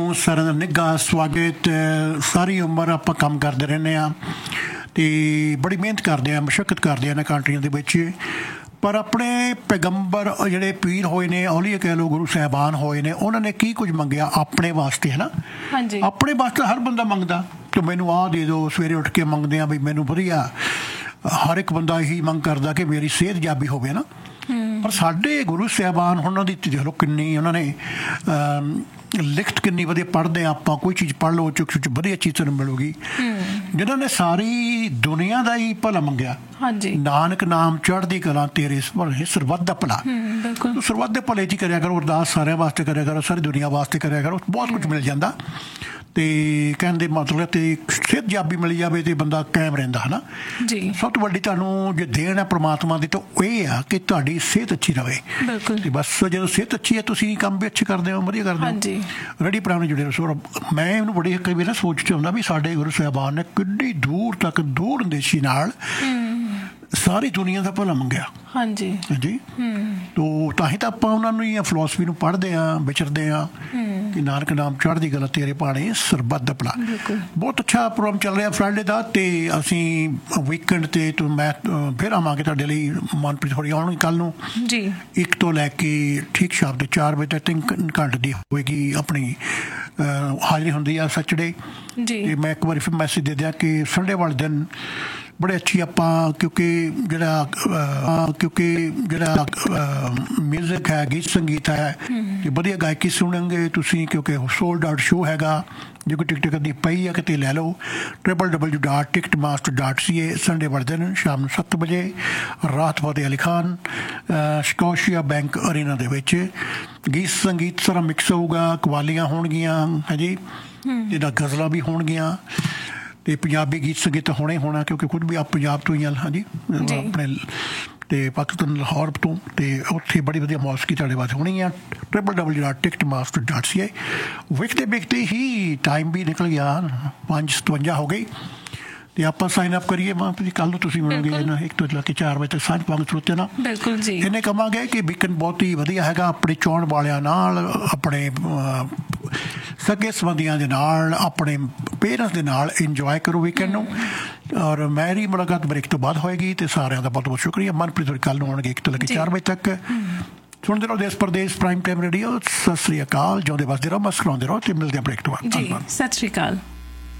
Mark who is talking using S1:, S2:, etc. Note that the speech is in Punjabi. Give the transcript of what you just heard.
S1: ਤੁਹਾਨੂੰ ਸਾਰਿਆਂ ਦਾ ਨਿੱਘਾ ਸਵਾਗਤ। ਸਾਰੀ ਉਮਰ ਆਪਾਂ ਕੰਮ ਕਰਦੇ ਰਹਿੰਦੇ ਹਾਂ ਅਤੇ ਬੜੀ ਮਿਹਨਤ ਕਰਦੇ ਹਾਂ, ਮਸ਼ੱਕਤ ਕਰਦੇ ਹਾਂ ਇਹਨਾਂ ਕੰਟਰੀਆਂ ਦੇ ਵਿੱਚ। ਪਰ ਆਪਣੇ ਪੈਗੰਬਰ ਜਿਹੜੇ ਪੀਰ ਹੋਏ ਨੇ, ਔਲੀਆ ਕਹਿ ਲਓ, ਗੁਰੂ ਸਾਹਿਬਾਨ ਹੋਏ ਨੇ, ਉਹਨਾਂ ਨੇ ਕੀ ਕੁਝ ਮੰਗਿਆ ਆਪਣੇ ਵਾਸਤੇ, ਹੈ ਨਾ।
S2: ਹਾਂਜੀ, ਆਪਣੇ
S1: ਵਾਸਤੇ ਹਰ ਬੰਦਾ ਮੰਗਦਾ ਕਿ ਮੈਨੂੰ ਆਹ ਦੇ ਦਿਓ। ਸਵੇਰੇ ਉੱਠ ਕੇ ਮੰਗਦੇ ਹਾਂ ਵੀ ਮੈਨੂੰ ਵਧੀਆ, ਹਰ ਇੱਕ ਬੰਦਾ ਇਹੀ ਮੰਗ ਕਰਦਾ ਕਿ ਮੇਰੀ ਸਿਹਤ ਜਾਬੀ ਹੋਵੇ ਨਾ। ਪਰ ਸਾਡੇ ਗੁਰੂ ਸਾਹਿਬਾਨ ਉਹਨਾਂ ਦੀ ਦੇਖ ਲਓ ਕਿੰਨੀ ਉਹਨਾਂ ਨੇ ਲਿਖਤ ਕਿੰਨੀ ਵਧੀਆ ਪੜ੍ਹਦੇ ਹਾਂ ਆਪਾਂ। ਕੋਈ ਚੀਜ਼ ਪੜ੍ਹ ਲਓ, ਚੁੱਕ ਵਧੀਆ ਚੀਜ਼ ਤੁਹਾਨੂੰ ਮਿਲੂਗੀ। ਜਿਨ੍ਹਾਂ ਨੇ ਸਾਰੀ ਦੁਨੀਆ ਦਾ ਹੀ ਭਲਾ ਮੰਗਿਆ।
S2: ਹਾਂਜੀ, ਨਾਨਕ
S1: ਨਾਮ ਚੜ੍ਹਦੀ ਕਲਾ ਤੇਰੇ ਸਰਬੱਤ ਦਾ ਭਲਾ। ਸਰਬੱਤ ਦੇ ਭਲੇ 'ਚ ਹੀ ਕਰਿਆ ਕਰੋ ਅਰਦਾਸ, ਸਾਰਿਆਂ ਵਾਸਤੇ ਕਰਿਆ ਕਰੋ, ਸਾਰੀ ਦੁਨੀਆ ਵਾਸਤੇ ਕਰਿਆ ਕਰੋ, ਬਹੁਤ ਕੁਝ ਮਿਲ ਜਾਂਦਾ। ਅਤੇ ਕਹਿਣ ਦੇ ਮਤਲਬ ਅਤੇ ਸਿਹਤ ਜਾਬੀ ਮਿਲ ਜਾਵੇ ਅਤੇ ਬੰਦਾ ਕਾਇਮ ਰਹਿੰਦਾ, ਹੈ ਨਾ ਜੀ। ਸਭ ਤੋਂ ਵੱਡੀ ਤੁਹਾਨੂੰ ਜੇ ਦੇਣ ਹੈ ਪਰਮਾਤਮਾ ਦੀ ਤਾਂ ਇਹ ਆ ਕਿ ਤੁਹਾਡੀ ਸਿਹਤ ਅੱਛੀ ਰਹੇ। ਅਤੇ ਬਸ ਜਦੋਂ ਸਿਹਤ ਅੱਛੀ ਹੈ ਤੁਸੀਂ ਕੰਮ ਵੀ ਅੱਛੇ ਕਰਦੇ ਹੋ, ਵਧੀਆ ਕਰਦੇ ਹੋ। ਰੈਡੀ ਭਰਾ ਨੂੰ ਜੁੜੇ ਰਹੋ। ਮੈਂ ਇਹਨੂੰ ਬੜੀ ਕਈ ਵਾਰ ਨਾ ਸੋਚ 'ਚ ਆਉਂਦਾ ਵੀ ਸਾਡੇ ਗੁਰੂ ਸਾਹਿਬਾਨ ਨੇ ਕਿੱਡੀ ਦੂਰ ਤੱਕ ਦੂਰ ਅੰਦੇਸ਼ੀ ਨਾਲ ਸਾਰੀ ਦੁਨੀਆ ਦਾ ਭਲਾ ਮੰਗਿਆ। ਹਾਂਜੀ ਹਾਂਜੀ, ਤਾਂ ਹੀ ਤਾਂ ਆਪਾਂ ਉਹਨਾਂ ਨੂੰ ਹੀ ਫਿਲੋਸਫੀ ਨੂੰ ਪੜ੍ਹਦੇ ਹਾਂ, ਵਿਚਰਦੇ ਹਾਂ ਕਿ ਨਾਨਕ ਨਾਮ ਚੜ੍ਹਦੀ ਕਲਾ ਤੇਰੇ ਭਾਣੇ ਸਰਬੱਤ ਦਾ ਭਲਾ। ਬਹੁਤ ਅੱਛਾ ਪ੍ਰੋਗਰਾਮ ਚੱਲ ਰਿਹਾ ਫਰਾਈਡੇ ਦਾ, ਅਤੇ ਅਸੀਂ ਵੀਕਐਂਡ 'ਤੇ ਮੈਂ ਫਿਰ ਆਵਾਂਗੇ ਤੁਹਾਡੇ ਲਈ। ਮਨਪ੍ਰੀਤ ਹੋਰੀ ਆਉਣਗੇ ਕੱਲ੍ਹ ਨੂੰ ਜੀ, 1 ਤੋਂ ਲੈ ਕੇ ਠੀਕ ਸ਼ਾਮ ਦੇ 4 ਵਜੇ ਤੱਕ 3 ਘੰਟੇ ਦੀ ਹੋਏਗੀ ਆਪਣੀ ਹਾਜ਼ਰੀ ਹੁੰਦੀ ਆ ਸੈਚਰਡੇ ਜੀ। ਅਤੇ ਮੈਂ ਇੱਕ ਵਾਰੀ ਫਿਰ ਮੈਸੇਜ ਦੇ ਦਿਆਂ ਕਿ ਸੰਡੇ ਵਾਲੇ ਦਿਨ ਬੜੇ ਅੱਛੀ ਆਪਾਂ ਕਿਉਂਕਿ ਜਿਹੜਾ ਮਿਊਜ਼ਿਕ ਹੈ, ਗੀਤ ਸੰਗੀਤ ਹੈ, ਅਤੇ ਵਧੀਆ ਗਾਇਕੀ ਸੁਣੋਗੇ ਤੁਸੀਂ, ਕਿਉਂਕਿ ਸੋਲਡ ਆਊਟ ਸ਼ੋਅ ਹੈਗਾ। ਜੇ ਕੋਈ ਟਿਕਟ ਕਰਨੀ ਪਈ ਆ ਕਿਤੇ ਲੈ ਲਓ, www.ticketmaster.ca। ਸੰਡੇ ਵਾਲੇ ਦਿਨ ਸ਼ਾਮ ਨੂੰ 7 ਵਜੇ ਰਾਹਤ Fateh Ali Khan Scotia bank Arena ਦੇ ਵਿੱਚ ਗੀਤ ਸੰਗੀਤ ਸਾਰਾ ਮਿਕਸ ਹੋਊਗਾ। ਕਵਾਲੀਆਂ ਹੋਣਗੀਆਂ ਹੈ ਜੀ, ਜਿੱਦਾਂ ਗਜ਼ਲਾਂ ਵੀ ਹੋਣਗੀਆਂ, ਅਤੇ ਪੰਜਾਬੀ ਗੀਤ ਸੰਗੀਤ ਹੋਣਾ ਹੀ ਹੋਣਾ ਕਿਉਂਕਿ ਖੁਦ ਵੀ ਆਪ ਪੰਜਾਬ ਤੋਂ ਹੀ ਹਾਂ। ਹਾਂਜੀ, ਆਪਣੇ ਅਤੇ ਪਾਕਿਸਤਾਨ ਲਾਹੌਰ ਤੋਂ, ਅਤੇ ਉੱਥੇ ਬੜੀ ਵਧੀਆ ਮੌਸੀਕੀ ਤੁਹਾਡੇ ਵਾਸਤੇ ਹੋਣੀ ਆ। www.ticketmaster.ca। ਵੇਖਦੇ ਹੀ ਟਾਈਮ ਵੀ ਨਿਕਲ ਗਿਆ, 5:57 ਹੋ ਗਈ, ਅਤੇ ਆਪਾਂ ਸਾਈਨ ਅਪ ਕਰੀਏ। ਕੱਲ੍ਹ ਨੂੰ ਤੁਸੀਂ ਮਿਲੋਗੇ 1 ਤੋਂ ਲੈ ਕੇ 4 ਵਜੇ ਤੱਕ ਸਾਂਝ ਪਾਵਾਂਗੇ ਸਰੋਤਿਆਂ ਨਾਲ। ਬਿਲਕੁਲ ਜੀ, ਇਹਨੇ ਕਹਾਂਗੇ ਕਿ ਵੀਕਐਂਡ ਬਹੁਤ ਹੀ ਵਧੀਆ ਹੈਗਾ ਆਪਣੇ ਚਾਹੁਣ ਵਾਲਿਆਂ ਨਾਲ, ਆਪਣੇ ਸਕੇ ਸੰਬੰਧੀਆਂ ਦੇ ਨਾਲ, ਆਪਣੇ ਪੇਰੈਂਟਸ ਦੇ ਨਾਲ ਇੰਜੋਏ ਕਰੋ ਵੀਕਐਂਡ ਨੂੰ। ਔਰ ਮੇਰੀ ਮੁਲਾਕਾਤ ਬ੍ਰੇਕ ਤੋਂ ਬਾਅਦ ਹੋਏਗੀ, ਅਤੇ ਸਾਰਿਆਂ ਦਾ ਬਹੁਤ ਬਹੁਤ ਸ਼ੁਕਰੀਆ। ਮਨਪ੍ਰੀਤ ਹੋਰੀ ਕੱਲ੍ਹ ਨੂੰ ਆਉਣਗੇ 1 ਤੋਂ ਲੈ ਕੇ 4 ਵਜੇ ਤੱਕ। ਸੁਣਦੇ ਰਹੋ ਦੇਸ਼ ਪ੍ਰਦੇਸ਼ ਪ੍ਰਾਈਮ ਟਾਈਮ ਰੇਡੀਓ। ਸਤਿ ਸ਼੍ਰੀ ਅਕਾਲ, ਜਿਉਂਦੇ ਵਸਦੇ ਰਹੋ, ਮੁਸਕਰਾਉਂਦੇ ਰਹੋ, ਅਤੇ ਮਿਲਦੇ ਹਾਂ ਬ੍ਰੇਕ ਤੋਂ ਬਾਅਦ।
S2: ਸਤਿ ਸ਼੍ਰੀ ਅਕਾਲ।